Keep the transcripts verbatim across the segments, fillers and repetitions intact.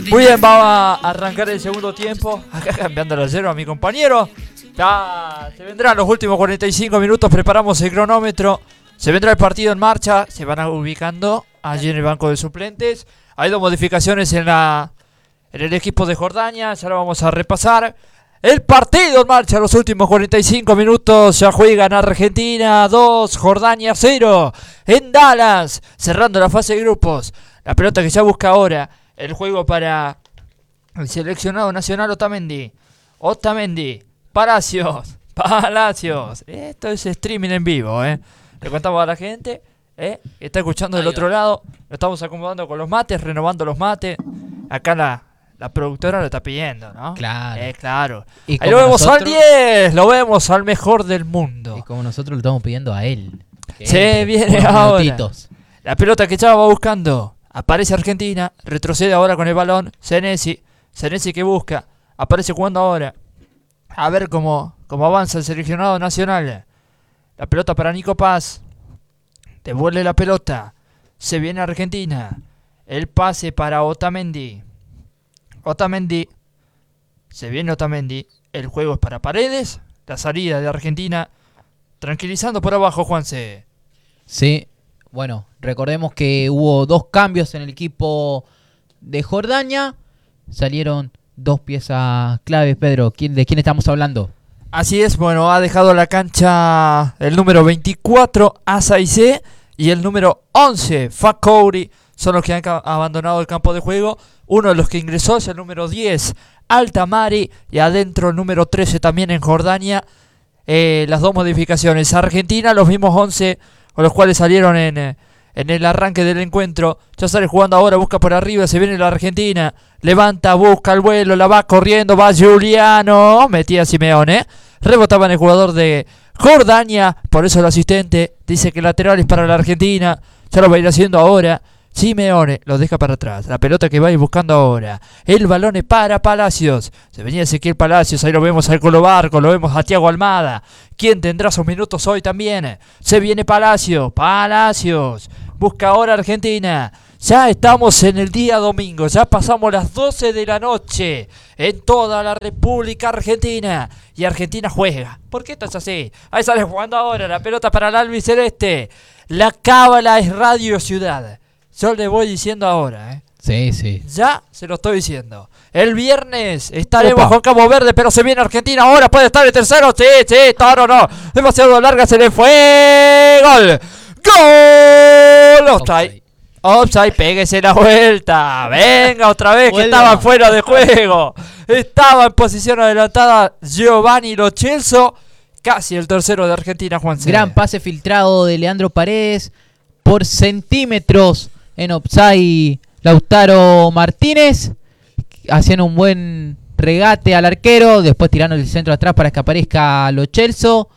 Muy bien, va a arrancar el segundo tiempo. Acá cambiando la yerba a mi compañero. Ya se vendrán los últimos cuarenta y cinco minutos. Preparamos el cronómetro. Se vendrá el partido en marcha. Se van ubicando allí en el banco de suplentes. Hay dos modificaciones en la en el equipo de Jordania. Ya lo vamos a repasar. El partido en marcha, los últimos cuarenta y cinco minutos. Ya juegan Argentina dos, Jordania cero. En Dallas, cerrando la fase de grupos. La pelota que ya busca ahora el juego para el seleccionado nacional Otamendi. Otamendi, Palacios, Palacios. Esto es streaming en vivo, ¿eh? Le contamos a la gente, ¿eh? Que está escuchando del otro lado. Lo estamos acomodando con los mates, renovando los mates. Acá la... La productora lo está pidiendo, ¿no? Claro. Eh, claro. Y ahí lo vemos nosotros, al diez, lo vemos al mejor del mundo. Y como nosotros lo estamos pidiendo a él. Se viene ahora. Minutitos. La pelota que Chava va buscando. Aparece Argentina, retrocede ahora con el balón. Senesi, Senesi que busca. Aparece jugando ahora. A ver cómo, cómo avanza el seleccionado nacional. La pelota para Nico Paz. Devuelve la pelota. Se viene Argentina. El pase para Otamendi. Otamendi, se viene Otamendi, el juego es para Paredes, la salida de Argentina, tranquilizando por abajo Juanse. Sí, bueno, recordemos que hubo dos cambios en el equipo de Jordania, salieron dos piezas claves, Pedro, ¿de quién estamos hablando? Así es, bueno, ha dejado la cancha el número veinticuatro, Asaise, y el número once, Fakouri, son los que han abandonado el campo de juego. Uno de los que ingresó es el número diez, Altamari, y adentro el número trece también en Jordania. Eh, las dos modificaciones. Argentina, los mismos once con los cuales salieron en, en el arranque del encuentro. Ya sale jugando ahora, busca por arriba, se viene la Argentina. Levanta, busca el vuelo, la va corriendo, va Giuliano. Metía Simeone. Rebotaba en el jugador de Jordania, por eso el asistente dice que el lateral es para la Argentina. Ya lo va a ir haciendo ahora. Simeone lo deja para atrás. La pelota que va a ir buscando ahora. El balón es para Palacios. Se venía Ezequiel Palacios. Ahí lo vemos al Colo Barco. Lo vemos a Thiago Almada. ¿Quién tendrá sus minutos hoy también? Se viene Palacios. Palacios. Busca ahora Argentina. Ya estamos en el día domingo. Ya pasamos las doce de la noche. En toda la República Argentina. Y Argentina juega. ¿Por qué esto es así? Ahí sale jugando ahora. La pelota para el albiceleste. La cábala es Radio Ciudad. Yo le voy diciendo ahora, ¿eh? Sí, sí. Ya se lo estoy diciendo. El viernes estaremos Opa. con Cabo Verde, pero se viene Argentina ahora. Puede estar el tercero. Sí, sí, Toro no. Demasiado larga, se le fue. ¡Gol! ¡Gol! Offside. Offside, péguese la vuelta. Venga otra vez, que estaba fuera de juego. Estaba en posición adelantada Giovanni Lo Celso. Casi el tercero de Argentina, Juan C. Gran pase filtrado de Leandro Paredes. Por centímetros en offside Lautaro Martínez, haciendo un buen regate al arquero, después tirando el centro atrás para que aparezca Lo Celso.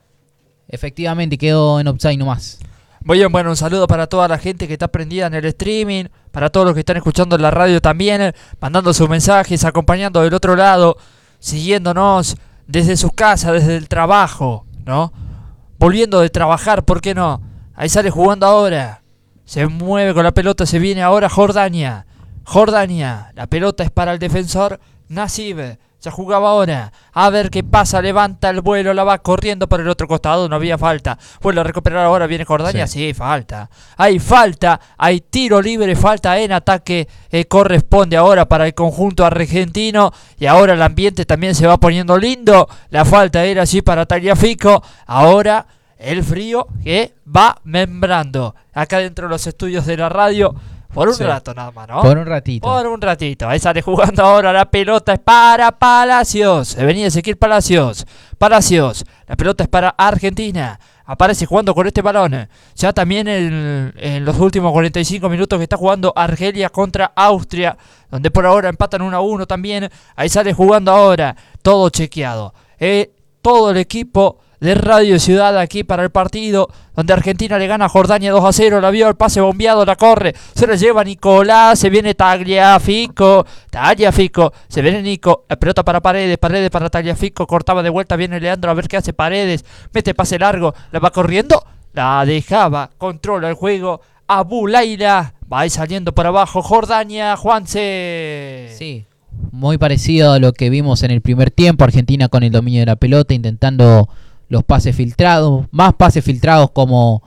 Efectivamente quedó en offside nomás. Muy bien, bueno, un saludo para toda la gente que está prendida en el streaming, para todos los que están escuchando en la radio también, mandando sus mensajes, acompañando del otro lado, siguiéndonos desde sus casas, desde el trabajo, ¿no? Volviendo de trabajar, ¿por qué no? Ahí sale jugando ahora. Se mueve con la pelota, se viene ahora Jordania. Jordania, la pelota es para el defensor Nasib. Ya jugaba ahora. A ver qué pasa, levanta el vuelo, la va corriendo por el otro costado, no había falta. Vuelve a recuperar ahora, viene Jordania, sí, sí falta. Hay falta, hay tiro libre, falta en ataque. Eh, corresponde ahora para el conjunto argentino. Y ahora el ambiente también se va poniendo lindo. La falta era así para Tagliafico. Ahora el frío que va membrando acá dentro de los estudios de la radio. Por un sí. rato nada más, ¿no? Por un ratito. Por un ratito. Ahí sale jugando ahora. La pelota es para Palacios. Se venía Ezequiel Palacios. Palacios. La pelota es para Argentina. Aparece jugando con este balón. Ya también en, en los últimos cuarenta y cinco minutos que está jugando Argelia contra Austria. Donde por ahora empatan uno a uno también. Ahí sale jugando ahora. Todo chequeado. Eh, todo el equipo de Radio Ciudad aquí para el partido, donde Argentina le gana a Jordania dos a cero, la vio, el pase bombeado, la corre, se la lleva Nicolás, se viene Tagliafico, Tagliafico, se viene Nico, la pelota para Paredes, Paredes para Tagliafico, cortaba de vuelta, viene Leandro a ver qué hace Paredes, mete pase largo, la va corriendo, la dejaba, controla el juego, Abu Laila Va ahí saliendo por abajo Jordania, Juanse. Sí, muy parecido a lo que vimos en el primer tiempo. Argentina con el dominio de la pelota, intentando los pases filtrados. Más pases filtrados como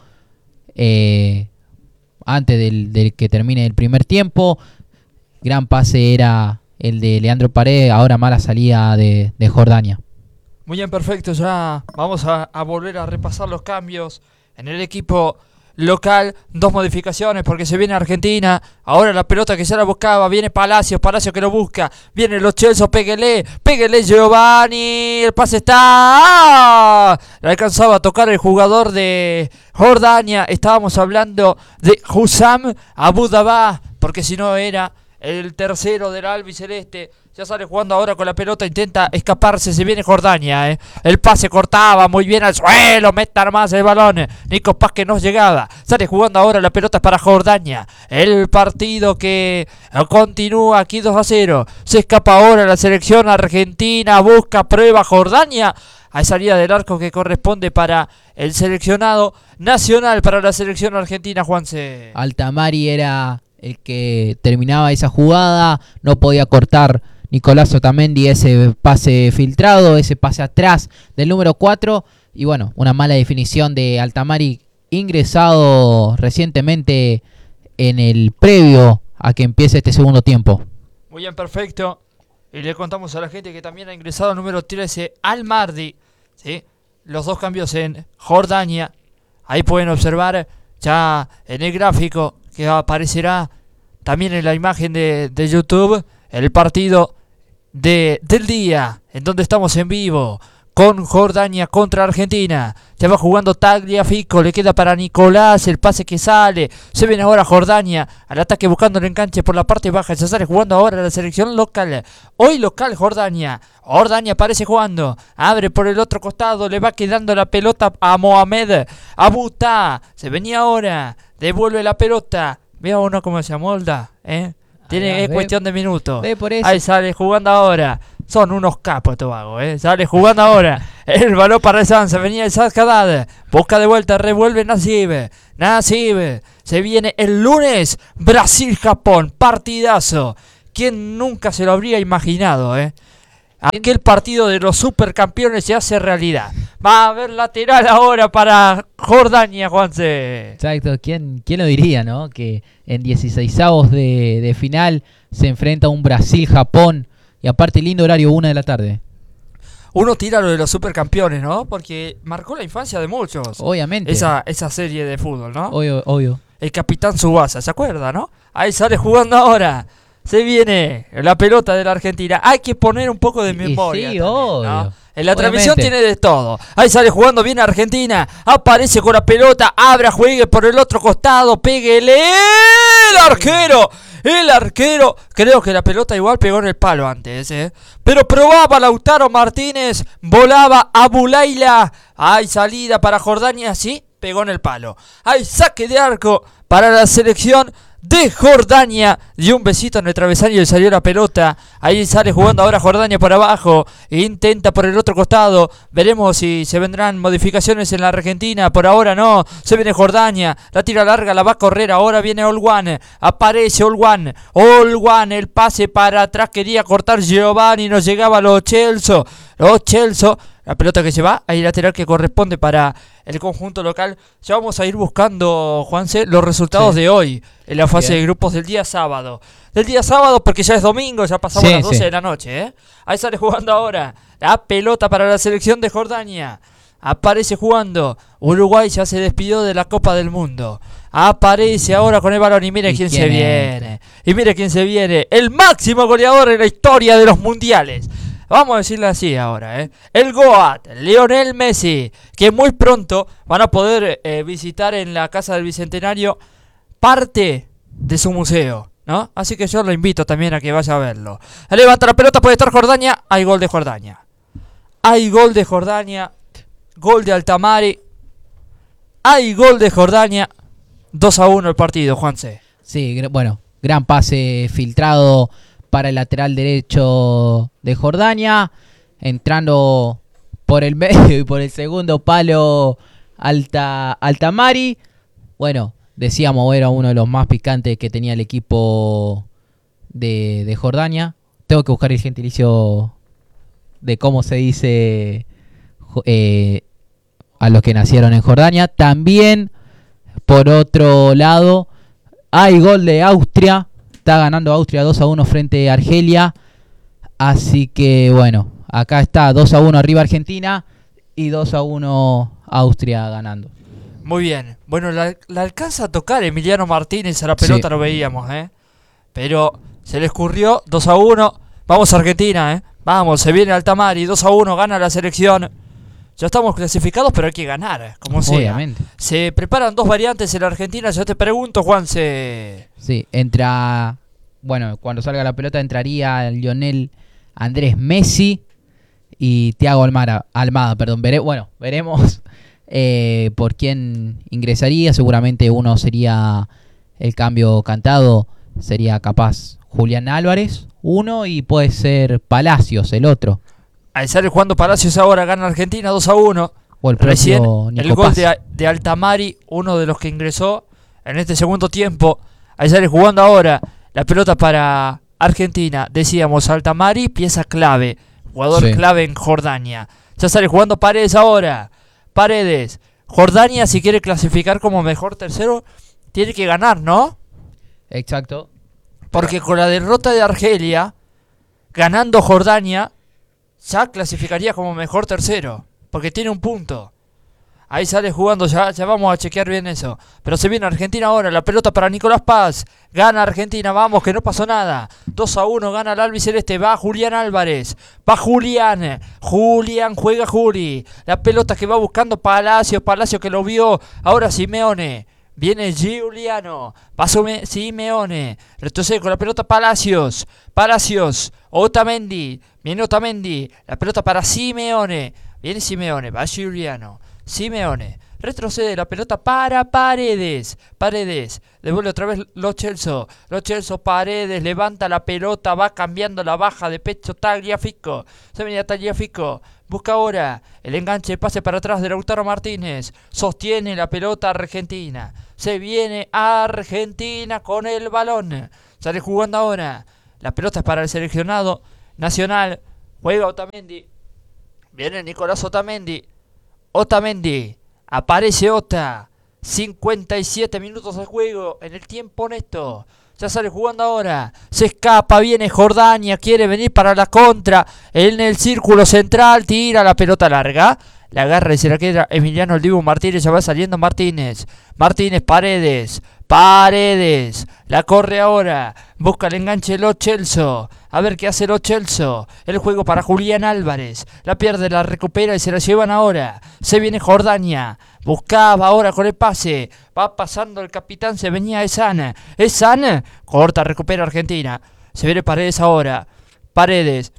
eh, antes del, del que termine el primer tiempo. Gran pase era el de Leandro Paredes, ahora mala salida de, de Jordania. Muy bien, perfecto. Ya vamos a, a volver a repasar los cambios en el equipo local. Dos modificaciones porque se viene Argentina. Ahora la pelota que ya la buscaba. Viene Palacios, Palacios que lo busca. Viene los Chelsea, péguele, péguele Giovanni. El pase está... ¡Ah! Le alcanzaba a tocar el jugador de Jordania. Estábamos hablando de Hussam Abu Dabah, porque si no era el tercero del albiceleste. Ya sale jugando ahora con la pelota, intenta escaparse, se viene Jordania, ¿eh? El pase cortaba muy bien al suelo, meta más el balón. Nico Paz que no llegaba. Sale jugando ahora la pelota para Jordania. El partido que continúa aquí dos a cero. Se escapa ahora la selección argentina, busca prueba Jordania. Hay salida del arco que corresponde para el seleccionado nacional, para la selección argentina, Juanse. Altamari era el que terminaba esa jugada, no podía cortar Nicolás Otamendi ese pase filtrado, ese pase atrás del número cuatro, y bueno, una mala definición de Altamari, ingresado recientemente en el previo a que empiece este segundo tiempo. Muy bien, perfecto. Y le contamos a la gente que también ha ingresado el número trece, Al-Mardi, ¿sí? Los dos cambios en Jordania. Ahí pueden observar ya en el gráfico que aparecerá también en la imagen de, de YouTube el partido de, del día, en donde estamos en vivo con Jordania contra Argentina. Ya va jugando Tagliafico, le queda para Nicolás, el pase que sale, se viene ahora Jordania al ataque buscando el enganche por la parte baja. Se sale jugando ahora la selección local, hoy local Jordania. Jordania aparece jugando, abre por el otro costado, le va quedando la pelota a Mohamed Abuta, se venía ahora, devuelve la pelota. Vea uno cómo se amolda, ¿eh? Tiene, Ahí va, es ve, cuestión de minutos. ve por eso. Ahí sale jugando ahora. Son unos capos Tobago, ¿eh? Sale jugando ahora. El balón para el Sanz. Venía el Sanz Haddad. Busca de vuelta. Revuelve Nasib. Nasib. Se viene el lunes. Brasil-Japón. Partidazo. ¿Quién nunca se lo habría imaginado, eh? Aquel partido de los supercampeones se hace realidad. Va a haber lateral ahora para Jordania, Juanse. Exacto, ¿quién, quién lo diría, no? Que en dieciseisavos de, de final se enfrenta un Brasil-Japón. Y aparte lindo horario, una de la tarde. Uno tira lo de los supercampeones, ¿no? Porque marcó la infancia de muchos. Obviamente. Esa, esa serie de fútbol, ¿no? Obvio, obvio. El capitán Tsubasa, ¿se acuerda, no? Ahí sale jugando ahora. Se viene la pelota de la Argentina. Hay que poner un poco de memoria. Y sí, también, obvio. ¿no? En la Obviamente. transmisión tiene de todo. Ahí sale jugando bien Argentina. Aparece con la pelota. Abra, juegue por el otro costado. Péguele. El arquero. El arquero. Creo que la pelota igual pegó en el palo antes, ¿eh? Pero probaba Lautaro Martínez. Volaba a Bulaila. Hay salida para Jordania. Sí, pegó en el palo. Hay saque de arco para la selección de Jordania. Dio un besito en el travesaño y salió la pelota. Ahí sale jugando ahora Jordania por abajo. Intenta por el otro costado. Veremos si se vendrán modificaciones en la Argentina. Por ahora no. Se viene Jordania. La tira larga, la va a correr. Ahora viene Olwan. Aparece Olwan. Olwan, el pase para atrás. Quería cortar Giovanni. No llegaba los Chelsea. Los Chelsea. La pelota que se va, ahí lateral que corresponde para el conjunto local. Ya vamos a ir buscando, Juanse, los resultados sí. de hoy en la fase Bien. de grupos del día sábado. Del día sábado porque ya es domingo, ya pasamos sí, las doce sí. de la noche, ¿eh? Ahí sale jugando ahora la pelota para la selección de Jordania. Aparece jugando. Uruguay ya se despidió de la Copa del Mundo. Aparece ahora con el balón y mire quién, quién se es? viene. Y mire quién se viene. El máximo goleador en la historia de los mundiales. Vamos a decirle así ahora, ¿eh? El Goat, Lionel Messi, que muy pronto van a poder eh, visitar en la Casa del Bicentenario parte de su museo, ¿no? Así que yo lo invito también a que vaya a verlo. Levanta la pelota, puede estar Jordania. Hay gol de Jordania. Hay gol de Jordania. Gol de Altamari. Hay gol de Jordania. dos a uno el partido, Juanse. Sí, bueno, gran pase filtrado para el lateral derecho de Jordania, entrando por el medio y por el segundo palo Alta, Altamari. Bueno, decíamos era uno de los más picantes que tenía el equipo de, de Jordania. Tengo que buscar el gentilicio de cómo se dice eh, a los que nacieron en Jordania. También, por otro lado, hay gol de Austria. Está ganando Austria dos a uno frente a Argelia. Así que bueno, acá está dos a uno arriba Argentina y dos a uno Austria ganando. Muy bien. Bueno, la, la alcanza a tocar Emiliano Martínez a la pelota, Sí. lo veíamos, ¿eh? Pero se le escurrió dos a uno. Vamos Argentina, ¿eh? Vamos, se viene Altamari, dos a uno, gana la selección. Ya estamos clasificados, pero hay que ganar, como sea. Obviamente. Se preparan dos variantes en la Argentina. Yo te pregunto, Juanse. Sí, entra. Bueno, cuando salga la pelota entraría Lionel Andrés Messi y Thiago Almada. Almada, perdón. Vere, bueno, veremos eh, por quién ingresaría. Seguramente uno sería el cambio cantado. Sería capaz Julián Álvarez, uno, y puede ser Palacios, el otro. Ahí sale jugando Palacios ahora, gana Argentina dos a uno. O el Recién propio el Nico gol Paz. de, de Altamari, uno de los que ingresó en este segundo tiempo. Ahí sale jugando ahora la pelota para Argentina. Decíamos, Altamari, pieza clave, jugador Sí. clave en Jordania. Ya sale jugando Paredes ahora. Paredes. Jordania, si quiere clasificar como mejor tercero, tiene que ganar, ¿no? Exacto. Porque con la derrota de Argelia, ganando Jordania, ya clasificaría como mejor tercero. Porque tiene un punto. Ahí sale jugando, ya, ya vamos a chequear bien eso. Pero se viene Argentina ahora, la pelota para Nicolás Paz. Gana Argentina, vamos, que no pasó nada. dos a uno, gana el albiceleste, va Julián Álvarez. Va Julián, Julián, juega Juli. La pelota que va buscando Palacios, Palacios que lo vio. Ahora Simeone. Viene Giuliano, pasó Me- Simeone, retrocede con la pelota Palacios, Palacios, Otamendi, viene Otamendi, la pelota para Simeone, viene Simeone, va Giuliano, Simeone, retrocede la pelota para Paredes, Paredes, devuelve otra vez Lo Celso, Lo Celso, Paredes, levanta la pelota, va cambiando la baja de pecho Tagliafico, se venía Tagliafico, busca ahora el enganche, pase para atrás de Lautaro Martínez, sostiene la pelota Argentina. Se viene Argentina con el balón. Sale jugando ahora. La pelota es para el seleccionado nacional. Juega Otamendi. Viene Nicolás Otamendi. Otamendi. Aparece Ota. cincuenta y siete minutos de juego en el tiempo honesto. Ya sale jugando ahora. Se escapa, viene Jordania. Quiere venir para la contra. En el círculo central. Tira la pelota larga. La agarra y se la queda Emiliano El Dibu Martínez. Ya va saliendo Martínez. Martínez, Paredes. Paredes. La corre ahora. Busca el enganche Lo Celso. A ver qué hace Lo Celso. El juego para Julián Álvarez. La pierde, la recupera y se la llevan ahora. Se viene Jordania. Buscaba ahora con el pase. Va pasando el capitán. Se venía Esan. Esan. Corta, recupera Argentina. Se viene Paredes ahora. Paredes.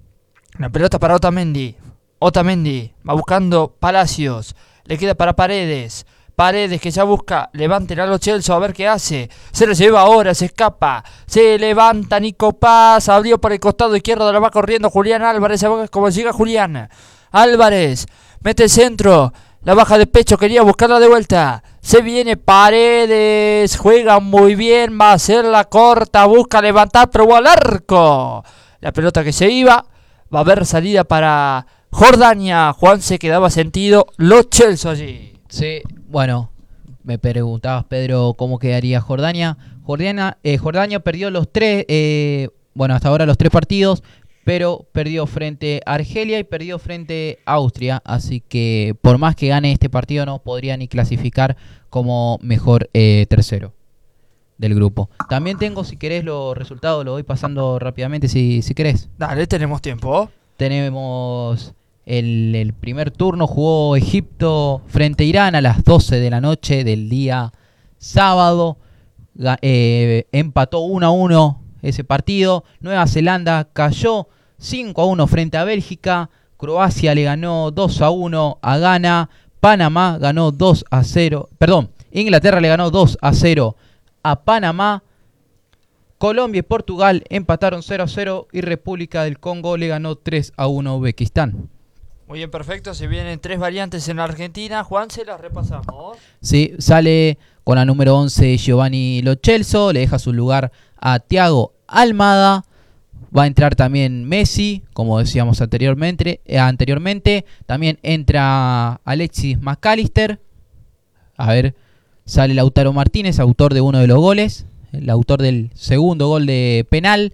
La pelota para Otamendi. Otamendi. Va buscando Palacios. Le queda para Paredes. Paredes que ya busca. Levante a Lo Celso a ver qué hace. Se lo lleva ahora. Se escapa. Se levanta Nico Paz. Abrió por el costado izquierdo. La va corriendo Julián Álvarez. Como llega Julián Álvarez. Mete el centro. La baja de pecho. Quería buscarla de vuelta. Se viene Paredes. Juega muy bien. Va a hacer la corta. Busca levantar. Probó al arco. La pelota que se iba. Va a haber salida para Jordania. Juan se quedaba sentido. Lo Celso allí. Sí, bueno, me preguntabas, Pedro, cómo quedaría Jordania. Jordania, eh, Jordania perdió los tres, eh, bueno, hasta ahora los tres partidos, pero perdió frente a Argelia y perdió frente a Austria. Así que por más que gane este partido no podría ni clasificar como mejor eh, tercero del grupo. También tengo, si querés, los resultados, lo voy pasando rápidamente si, si querés. Dale, tenemos tiempo. Tenemos el, el primer turno, jugó Egipto frente a Irán a las doce de la noche del día sábado. Ga- eh, empató uno a uno ese partido. Nueva Zelanda cayó cinco a uno frente a Bélgica. Croacia le ganó dos a uno a Ghana. Panamá ganó dos a cero. Perdón, Inglaterra le ganó dos a cero a Panamá. Colombia y Portugal empataron cero a cero y República del Congo le ganó tres a uno a Uzbekistán. Muy bien, perfecto. Se vienen tres variantes en Argentina. Juan, se las repasamos. Sí, sale con la número once Giovanni Lo Celso, le deja su lugar a Thiago Almada. Va a entrar también Messi, como decíamos anteriormente. Eh, anteriormente. También entra Alexis McAllister. A ver, sale Lautaro Martínez, autor de uno de los goles. El autor del segundo gol de penal.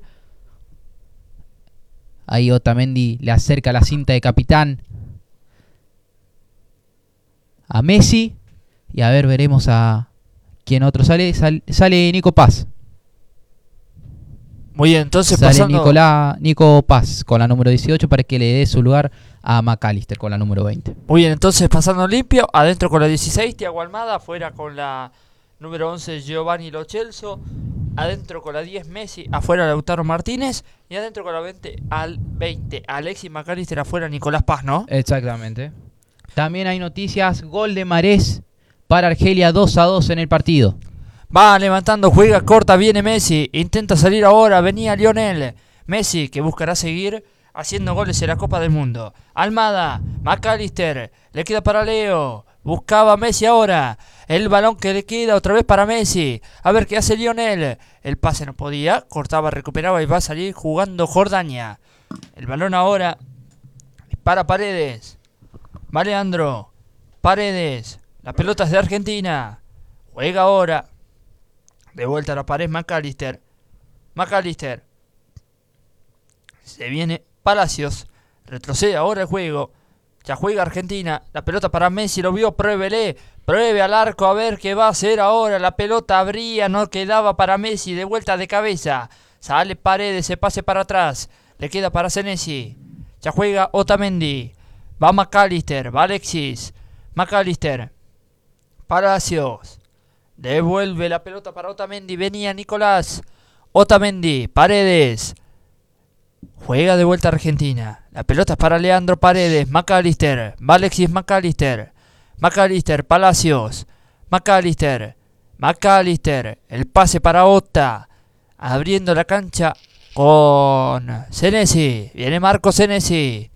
Ahí Otamendi le acerca la cinta de capitán a Messi. Y a ver, veremos a quién otro sale. Sal, sale Nico Paz. Muy bien, entonces sale pasando... Nicolás, Nico Paz con la número dieciocho para que le dé su lugar a McAllister con la número veinte. Muy bien, entonces pasando limpio. Adentro con la dieciséis, Thiago Almada. Afuera con la número once, Giovanni Lo Celso. Adentro con la diez, Messi. Afuera, Lautaro Martínez. Y adentro con la veinte, al veinte, Alexis McAllister. Afuera, Nicolás Paz, ¿no? Exactamente. También hay noticias. Gol de Marés para Argelia, dos a dos en el partido. Va levantando, juega, corta, viene Messi. Intenta salir ahora, venía Lionel. Messi, que buscará seguir haciendo goles en la Copa del Mundo. Almada, McAllister, le queda para Leo. Buscaba Messi ahora. El balón que le queda otra vez para Messi. A ver qué hace Lionel. El pase no podía, cortaba, recuperaba y va a salir jugando Jordania. El balón ahora para Paredes. Va Leandro. Paredes. La pelota es de Argentina. Juega ahora. De vuelta a la pared McAllister. McAllister. Se viene Palacios. Retrocede ahora el juego. Ya juega Argentina. La pelota para Messi. Lo vio. Pruébele. Pruebe al arco. A ver qué va a hacer ahora. La pelota abría. No quedaba para Messi. De vuelta de cabeza. Sale Paredes. Se pase para atrás. Le queda para Senesi. Ya juega Otamendi. Va McAllister. Va Alexis. McAllister. Palacios. Devuelve la pelota para Otamendi. Venía Nicolás. Otamendi. Paredes. Juega de vuelta Argentina. La pelota es para Leandro Paredes. McAllister. Va Alexis McAllister. McAllister. Palacios. McAllister. McAllister. El pase para Ota. Abriendo la cancha con Senesi. Viene Marco Senesi.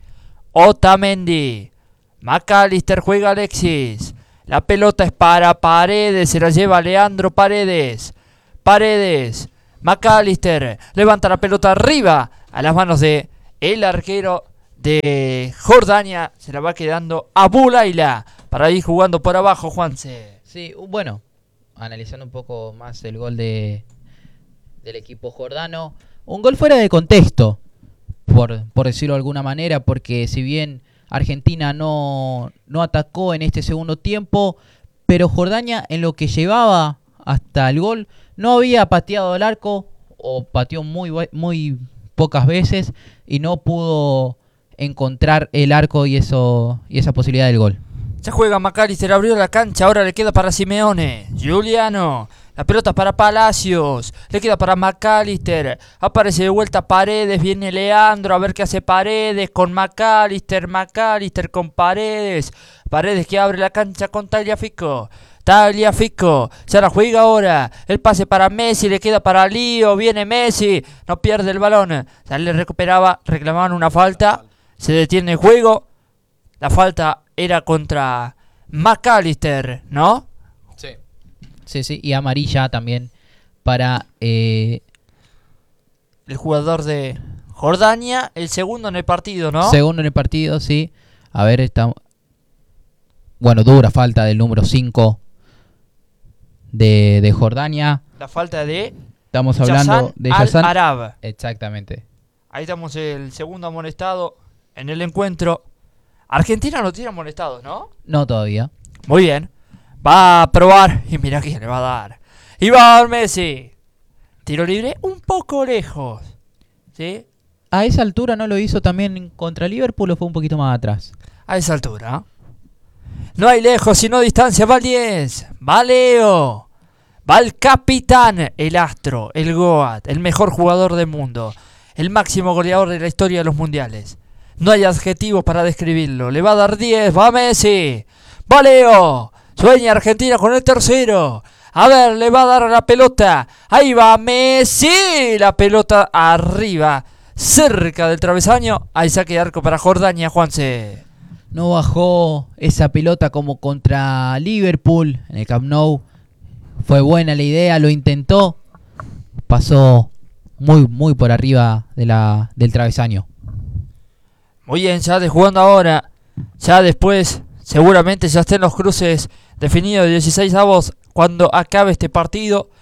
Otamendi. McAllister. Juega Alexis. La pelota es para Paredes, se la lleva Leandro Paredes. Paredes, McAllister, levanta la pelota arriba a las manos de el arquero de Jordania. Se la va quedando a Bulaila para ir jugando por abajo, Juanse. Sí, bueno, analizando un poco más el gol de del equipo jordano. Un gol fuera de contexto, por, por decirlo de alguna manera, porque si bien Argentina no, no atacó en este segundo tiempo, pero Jordania en lo que llevaba hasta el gol no había pateado el arco o pateó muy, muy pocas veces y no pudo encontrar el arco y, eso, y esa posibilidad del gol. Ya juega McAllister, abrió la cancha, ahora le queda para Simeone. Giuliano. La pelota para Palacios. Le queda para McAllister. Aparece de vuelta Paredes. Viene Leandro. A ver qué hace Paredes con McAllister. McAllister con Paredes. Paredes que abre la cancha con Tagliafico. Tagliafico. Se la juega ahora. El pase para Messi. Le queda para Lío. Viene Messi. No pierde el balón. Ya le recuperaba. Reclamaban una falta. Se detiene el juego. La falta era contra McAllister, ¿no? Sí. Sí, sí, y amarilla también para eh, el jugador de Jordania, el segundo en el partido, ¿no? Segundo en el partido, sí. A ver, está... Bueno, dura falta del número cinco de, de Jordania. La falta de... Estamos hablando Yassan de Yassan Al-Arab. Exactamente. Ahí estamos el segundo amonestado en el encuentro. Argentina no tiene amonestados, ¿no? No todavía. Muy bien. Va a probar. Y mira quién le va a dar. Y va a dar Messi. Tiro libre un poco lejos. ¿Sí? ¿A esa altura no lo hizo también contra Liverpool o fue un poquito más atrás? A esa altura. No hay lejos, sino distancia. Va el diez. Va Leo. Va el capitán. El astro. El Goat. El mejor jugador del mundo. El máximo goleador de la historia de los mundiales. No hay adjetivos para describirlo. Le va a dar diez. Va Messi. Va Leo. Sueña Argentina con el tercero. A ver, le va a dar la pelota. Ahí va Messi. La pelota arriba. Cerca del travesaño. Hay saque de arco para Jordania, Juanse. no bajó esa pelota como contra Liverpool en el Camp Nou. Fue buena la idea, lo intentó, pasó muy muy por arriba de la del travesaño. Muy bien, ya de jugando ahora, ya después, seguramente ya estén los cruces definidos de dieciséis avos cuando acabe este partido,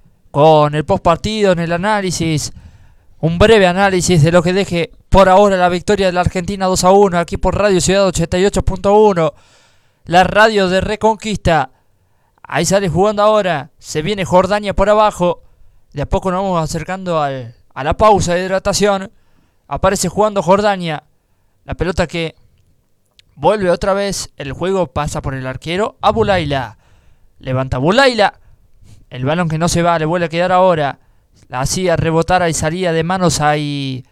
con el post partido, en el análisis, un breve análisis de lo que deje por ahora la victoria de la Argentina dos a uno, aquí por Radio Ciudad ochenta y ocho punto uno, la radio de Reconquista. Ahí sale jugando ahora, se viene Jordania por abajo, de a poco nos vamos acercando al, a la pausa de hidratación, aparece jugando Jordania, la pelota que vuelve otra vez, el juego pasa por el arquero a Bulaila, levanta Bulaila, el balón que no se va, le vuelve a quedar ahora, la hacía rebotar y salía de manos, ahí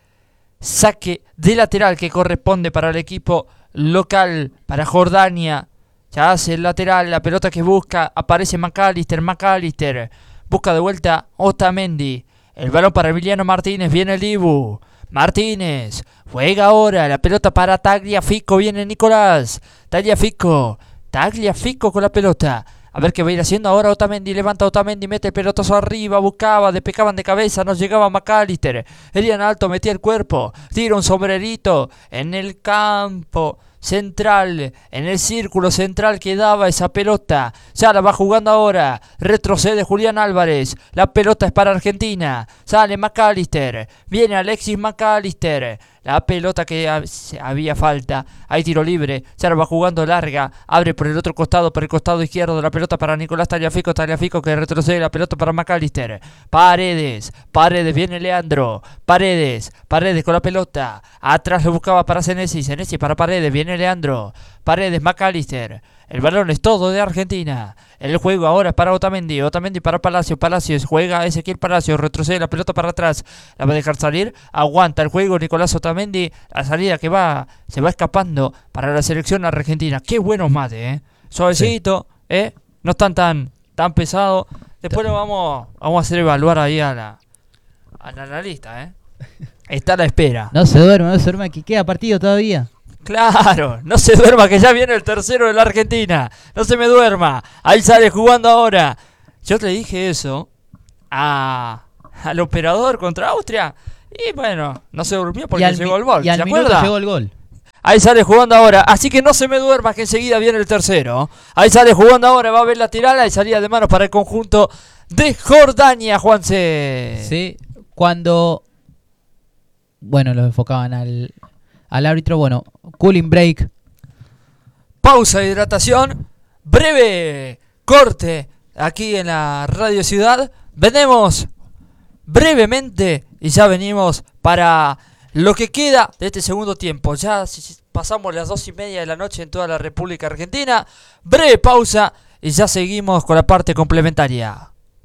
saque de lateral que corresponde para el equipo local, para Jordania. Ya hace el lateral, la pelota que busca, aparece McAllister, McAllister, busca de vuelta Otamendi, el balón para Emiliano Martínez, viene el Dibu, Martínez, juega ahora, la pelota para Tagliafico, viene Nicolás, Tagliafico, Tagliafico con la pelota, a ver qué va a ir haciendo ahora Otamendi, levanta Otamendi, mete el pelotazo arriba, buscaba, despejaban de cabeza, no llegaba McAllister, Elian Alto metía el cuerpo, tira un sombrerito en el campo central, en el círculo central que daba esa pelota, ya la va jugando ahora, retrocede Julián Álvarez, la pelota es para Argentina, sale McAllister, viene Alexis McAllister, la pelota que había falta, hay tiro libre, ya la va jugando larga, abre por el otro costado, por el costado izquierdo, la pelota para Nicolás Tagliafico, Tagliafico que retrocede, la pelota para McAllister, Paredes, Paredes, viene Leandro, Paredes, Paredes con la pelota, atrás lo buscaba para Senesi, Senesi para Paredes, viene Leandro, Paredes, McAllister, el balón es todo de Argentina, el juego ahora es para Otamendi, Otamendi para Palacios, Palacios juega Ezequiel Palacios, retrocede la pelota para atrás, la va a dejar salir, aguanta el juego Nicolás Otamendi, la salida que va, se va escapando para la selección argentina, qué buenos mates, eh, suavecito, sí. eh, no están tan, tan pesados, después lo vamos, vamos a hacer evaluar ahí a la, a la analista, eh, está a la espera. No se duerma, no se duerma, que queda partido todavía. Claro, no se duerma que ya viene el tercero de la Argentina, no se me duerma, ahí sale jugando ahora, yo le dije eso a, al operador contra Austria y bueno, no se durmió porque al, llegó el gol, y al ¿se minuto acuerda? Llegó el gol. Ahí sale jugando ahora, así que no se me duerma que enseguida viene el tercero, ahí sale jugando ahora, va a haber la tirada y salida de manos para el conjunto de Jordania, Juanse. Sí, cuando, bueno, lo enfocaban al... al árbitro, bueno, cooling break. Pausa de hidratación, breve corte aquí en la Radio Ciudad. Venemos brevemente y ya venimos para lo que queda de este segundo tiempo. Ya pasamos las dos y media de la noche en toda la República Argentina. Breve pausa y ya seguimos con la parte complementaria.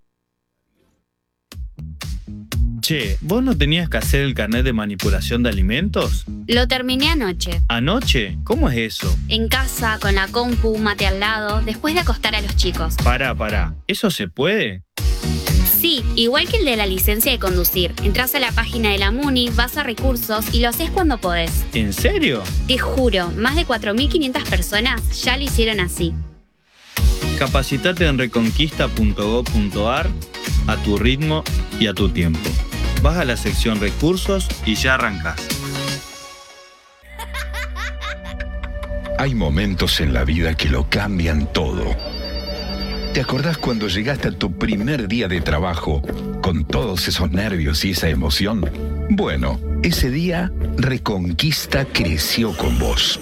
Che, ¿vos no tenías que hacer el carnet de manipulación de alimentos? Lo terminé anoche. ¿Anoche? ¿Cómo es eso? En casa, con la compu, mate al lado, después de acostar a los chicos. Pará, pará. ¿Eso se puede? Sí, igual que el de la licencia de conducir. Entrás a la página de la MUNI, vas a recursos y lo haces cuando podés. ¿En serio? Te juro, más de cuatro mil quinientas personas ya lo hicieron así. Capacitate en reconquista punto gob punto ar a tu ritmo y a tu tiempo. Vas a la sección recursos y ya arrancás. Hay momentos en la vida que lo cambian todo. ¿Te acordás cuando llegaste a tu primer día de trabajo con todos esos nervios y esa emoción? Bueno, ese día Reconquista creció con vos.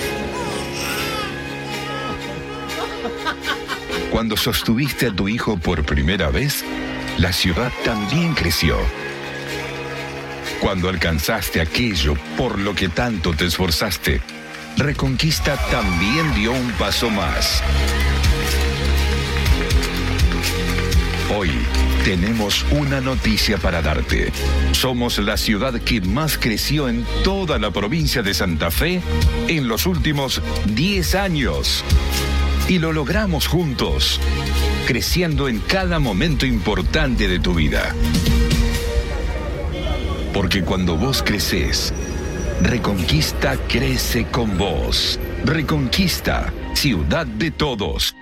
Cuando sostuviste a tu hijo por primera vez, la ciudad también creció. Cuando alcanzaste aquello por lo que tanto te esforzaste, Reconquista también dio un paso más. Hoy tenemos una noticia para darte. Somos la ciudad que más creció en toda la provincia de Santa Fe en los últimos diez años. Y lo logramos juntos, creciendo en cada momento importante de tu vida. Porque cuando vos crecés, Reconquista crece con vos. Reconquista, ciudad de todos.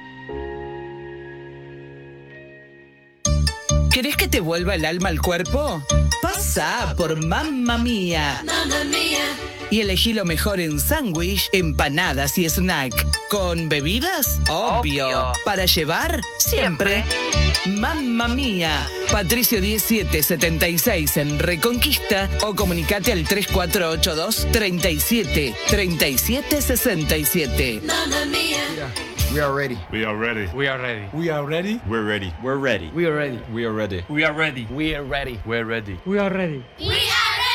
¿Querés que te vuelva el alma al cuerpo? Pasa por Mamma Mía. Mamma Mía. Y elegí lo mejor en sándwich, empanadas y snack. ¿Con bebidas? Obvio. Obvio. ¿Para llevar? Siempre. Mamma Mía. Patricio diecisiete setenta y seis en Reconquista o comunicate al tres cuatro ocho dos, treinta y siete, treinta y siete, sesenta y siete. Mamma Mía. We are ready. We are ready. We are ready. We are ready. We're ready. We're ready. We are ready. We are ready. We are ready. We are ready. We are ready. We're ready. We are ready. We